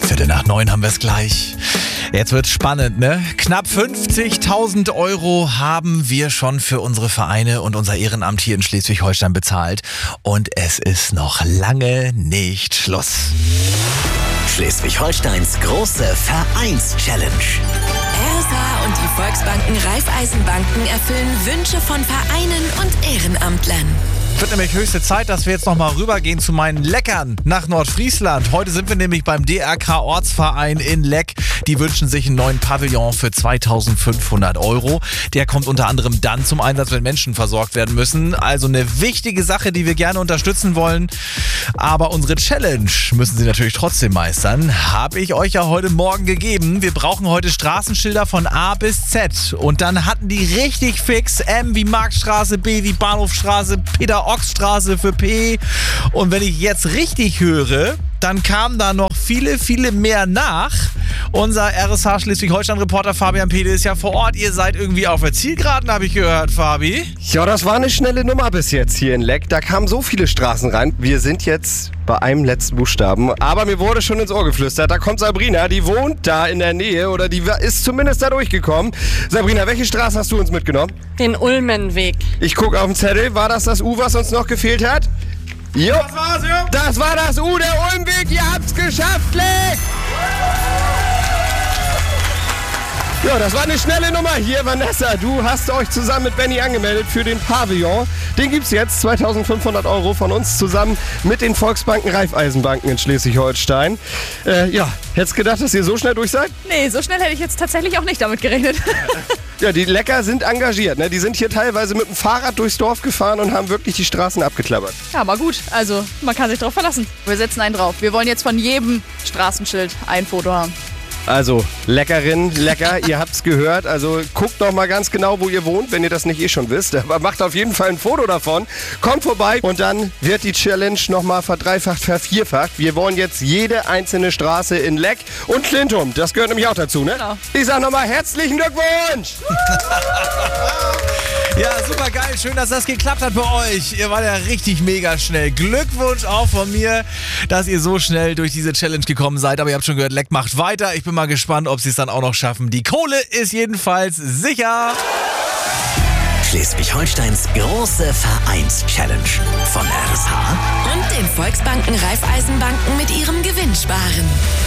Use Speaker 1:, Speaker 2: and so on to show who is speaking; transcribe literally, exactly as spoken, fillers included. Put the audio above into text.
Speaker 1: Viertel nach neun haben wir es gleich. Jetzt wird's spannend, ne? Knapp fünfzigtausend Euro haben wir schon für unsere Vereine und unser Ehrenamt hier in Schleswig-Holstein bezahlt. Und es ist noch lange nicht Schluss.
Speaker 2: Schleswig-Holsteins große Vereins-Challenge.
Speaker 3: R S H und die Volksbanken Raiffeisenbanken erfüllen Wünsche von Vereinen und Ehrenamtlern.
Speaker 1: Es wird nämlich höchste Zeit, dass wir jetzt nochmal rübergehen zu meinen Leckern nach Nordfriesland. Heute sind wir nämlich beim D R K-Ortsverein in Leck. Die wünschen sich einen neuen Pavillon für zweitausendfünfhundert Euro. Der kommt unter anderem dann zum Einsatz, wenn Menschen versorgt werden müssen. Also eine wichtige Sache, die wir gerne unterstützen wollen. Aber unsere Challenge müssen sie natürlich trotzdem meistern. Habe ich euch ja heute Morgen gegeben. Wir brauchen heute Straßenschilder von A bis Z. Und dann hatten die richtig fix M wie Marktstraße, B wie Bahnhofstraße, Peter-Ochs-Straße für P. Und wenn ich jetzt richtig höre, dann kamen da noch viele, viele mehr nach. Unser R S H Schleswig-Holstein-Reporter Fabian Pede ist ja vor Ort. Ihr seid irgendwie auf der Zielgeraden, habe ich gehört, Fabi.
Speaker 4: Ja, das war eine schnelle Nummer bis jetzt hier in Leck. Da kamen so viele Straßen rein. Wir sind jetzt bei einem letzten Buchstaben. Aber mir wurde schon ins Ohr geflüstert, da kommt Sabrina, die wohnt da in der Nähe oder die ist zumindest da durchgekommen. Sabrina, welche Straße hast du uns mitgenommen?
Speaker 5: Den Ulmenweg.
Speaker 4: Ich gucke auf den Zettel. War das das U, was uns noch gefehlt hat? Jo. Das war's, jo. Das war das U, der Ulmweg. Ihr habt's geschafft, Leck! Ja, das war eine schnelle Nummer hier, Vanessa. Du hast euch zusammen mit Benny angemeldet für den Pavillon. Den gibt's jetzt, zweitausendfünfhundert Euro von uns zusammen mit den Volksbanken Raiffeisenbanken in Schleswig-Holstein. Äh, ja, hättest gedacht, dass ihr so schnell durch seid?
Speaker 5: Nee, so schnell hätte ich jetzt tatsächlich auch nicht damit gerechnet.
Speaker 4: Ja, die Lecker sind engagiert, ne? Die sind hier teilweise mit dem Fahrrad durchs Dorf gefahren und haben wirklich die Straßen abgeklappert.
Speaker 5: Ja, aber gut, also man kann sich drauf verlassen. Wir setzen einen drauf. Wir wollen jetzt von jedem Straßenschild ein Foto haben.
Speaker 4: Also, Leckerin, lecker, ihr habt's gehört. Also guckt noch mal ganz genau, wo ihr wohnt, wenn ihr das nicht eh schon wisst. Aber macht auf jeden Fall ein Foto davon. Kommt vorbei und dann wird die Challenge noch mal verdreifacht, vervierfacht. Wir wollen jetzt jede einzelne Straße in Leck und Klintum. Das gehört nämlich auch dazu, ne?
Speaker 5: Genau.
Speaker 4: Ich sag noch mal herzlichen Glückwunsch!
Speaker 1: Ja, super geil. Schön, dass das geklappt hat bei euch. Ihr wart ja richtig mega schnell. Glückwunsch auch von mir, dass ihr so schnell durch diese Challenge gekommen seid. Aber ihr habt schon gehört, Leck macht weiter. Ich bin mal gespannt, ob sie es dann auch noch schaffen. Die Kohle ist jedenfalls sicher.
Speaker 2: Schleswig-Holsteins große Vereins-Challenge von R S H
Speaker 3: Und den Volksbanken Raiffeisenbanken mit ihrem Gewinnsparen.